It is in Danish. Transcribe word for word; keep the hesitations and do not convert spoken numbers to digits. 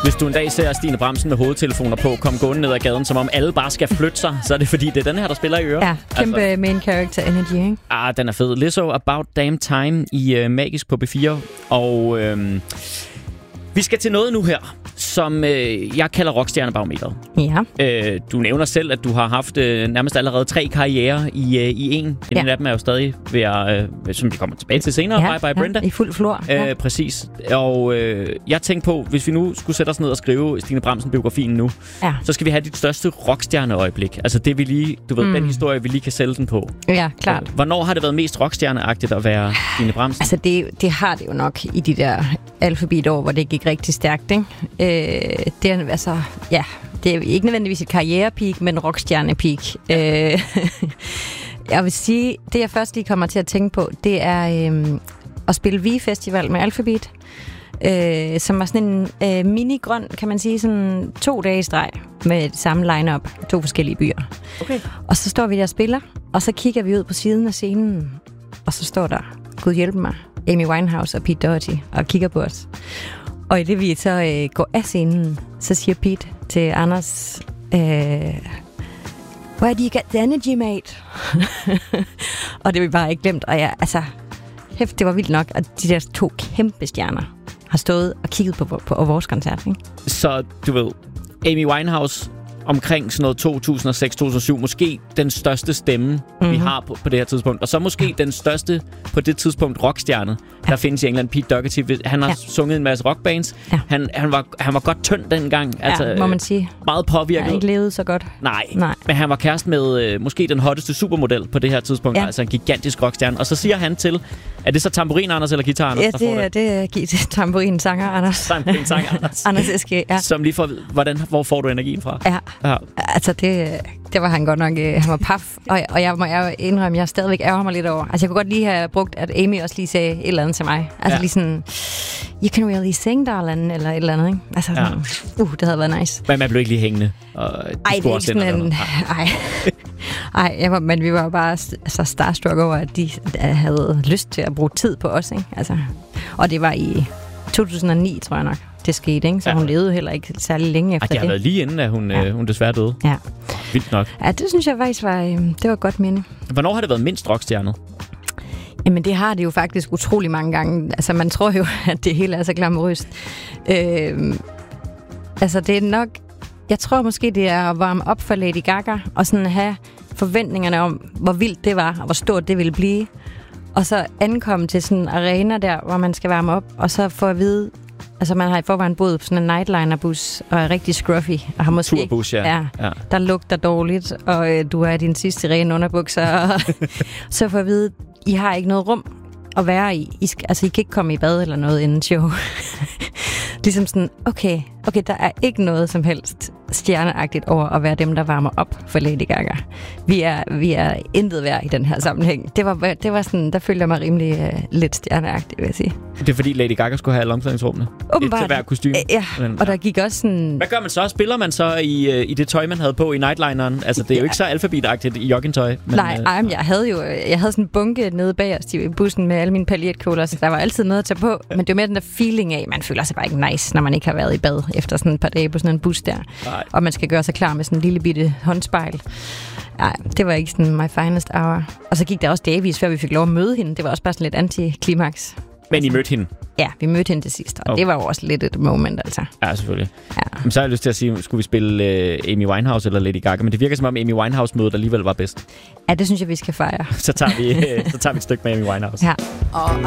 Hvis du en dag ser Stine Bramsen med hovedtelefoner på, komme gående ned ad gaden, som om alle bare skal flytte sig, så er det fordi, det er den her, der spiller i øret. Ja, kæmpe altså, main character energy, ikke? Ah, den er fed. Lizzo, About Damn Time i uh, Magisk på B fire. Og øhm, vi skal til noget nu her, som øh, jeg kalder rockstjernebarometeret. Ja. Øh, du nævner selv, at du har haft øh, nærmest allerede tre karrierer i, øh, i en. En ja. af dem er jo stadig ved at, øh, som vi kommer tilbage til senere, ja, Bye Bye Brenda. Ja, i fuld flor. Ja. Øh, præcis. Og øh, jeg tænkte på, hvis vi nu skulle sætte os ned og skrive Stine Bramsen-biografien nu, ja. så skal vi have dit største rockstjerneøjeblik. Altså det vi lige, du ved, mm. den historie, vi lige kan sælge den på. Ja, klart. Hvornår har det været mest rockstjerneagtigt at være Stine Bramsen? Altså det, det har det jo nok i de der alfabetår, hvor det gik rigtig stærkt, ikke? Øh, det er altså, ja, det er ikke nødvendigvis et karrierepeak, men rockstjernepeak. Øh, jeg vil sige, det jeg først lige kommer til at tænke på, det er øh, at spille V-festival med Alphabet, øh, som var sådan en øh, mini-grøn, kan man sige, sådan to dage i streg med det samme line-up, to forskellige byer. Okay. Og så står vi der og spiller, og så kigger vi ud på siden af scenen, og så står der, Gud hjælpe mig, Amy Winehouse og Pete Doherty, og kigger på os. Og i det vi så øh, går af scenen, så siger Pete til Anders, øh, Where do you get the energy, mate? Og det har vi bare ikke glemt. Og ja, altså, hæft, det var vildt nok. Og de der to kæmpe stjerner har stået og kigget på, på, på vores koncert, ikke? Så du ved, Amy Winehouse omkring sådan noget to tusind og seks til to tusind og syv, måske den største stemme, mm-hmm. vi har på, på det her tidspunkt. Og så måske den største på det tidspunkt rockstjerne, ja. Der findes i England, Pete Doherty. Han har ja. sunget en masse rockbands. Ja. Han, han, var, han var godt tynd dengang. Ja, altså, må man sige. Meget påvirket. Han har ikke levet så godt. Nej, Nej. Men han var kæreste med øh, måske den hotteste supermodel på det her tidspunkt. Ja. Altså en gigantisk rockstjerne. Og så siger han til, er det så tamburin Anders eller guitar Anders? Ja, det, det er det er tamburin sanger Anders. Tamburin sanger Anders. Anders Eske, ja. Som lige får, hvordan, hvor får du energien fra? Ja, ja. Altså det, det var han godt nok, han var paf. Og, og jeg må jeg indrømme, jeg stadigvæk ærger mig lidt over. Altså jeg kunne godt lige have brugt, at Amy også lige sagde et eller andet til mig. Altså ja. Lige sådan, you can really sing, darling, eller et eller andet, ikke? Altså ja. Sådan, uh, det havde været nice. Men man blev ikke lige hængende? Og ej, det er ikke sådan en... Ej, ej jeg var, men vi var bare altså, starstruck over, at de havde lyst til at bruge tid på os, ikke? Altså, og det var i to tusind og ni, tror jeg nok. Det skete, ikke? Så ja. Hun levede heller ikke særlig længe efter det. Ej, det har været lige inden, at hun, ja. øh, hun desværre døde. Ja. Vildt nok. Ja, det synes jeg faktisk var, øh, det var et godt minde. Hvornår har det været mindst rockstjernet? Jamen, det har det jo faktisk utrolig mange gange. Altså, man tror jo, at det hele er så glamourøst. Øh, altså, det er nok... Jeg tror måske, det er at varme op for Lady Gaga, og sådan have forventningerne om, hvor vildt det var, og hvor stort det ville blive. Og så ankomme til sådan en arena der, hvor man skal varme op, og så få at vide... Altså, man har i forvejen boet på sådan en nightliner-bus, og er rigtig scruffy. Og har måske turbus, ja. ja. Ja. Der lugter dårligt, og øh, du er din sidste rene underbukser. Og så får at vide, I har ikke noget rum at være i. I skal, altså, I kan ikke komme i bad eller noget inden show. Ligesom sådan, okay, okay, der er ikke noget som helst stjerneagtigt over at være dem, der varmer op for Lady Gaga. Vi er, vi er intet værd i den her sammenhæng. Det var, det var sådan, der følte jeg mig rimelig uh, lidt stjerneagtigt, vil jeg sige. Det er fordi Lady Gaga skulle have alle omklædningsrummene? Åbenbart. Et til hver kostyme? Ja, og der gik også sådan... Hvad gør man så? Spiller man så i, uh, i det tøj, man havde på i nightlineren? Altså, det er ja. jo ikke så alfabetagtigt i joggingtøj. Men, Nej, uh, ej, jeg havde jo jeg havde sådan en bunke nede bag os i bussen med alle mine paljetkjoler, så der var altid noget at tage på. Men det er mere den der feeling af, man føler sig bare ikke nice, når man ikke har været i bad efter sådan et par dage på sådan en bus der. Nej. Og man skal gøre sig klar med sådan en lille bitte håndspejl. Nej, det var ikke sådan my finest hour. Og så gik der også dagevis, før vi fik lov at møde hende. Det var også bare sådan lidt anti-klimaks. Men I mødte hende? Ja, vi mødte hende til sidst, og okay. Det var jo også lidt et moment, altså. Ja, selvfølgelig. Ja. Men så har jeg lyst til at sige, skulle vi spille uh, Amy Winehouse eller Lady Gaga? Men det virker som om Amy Winehouse-mødet alligevel var bedst. Ja, det synes jeg, vi skal fejre. så, tager vi, uh, så tager vi et stykke med Amy Winehouse. Ja. Og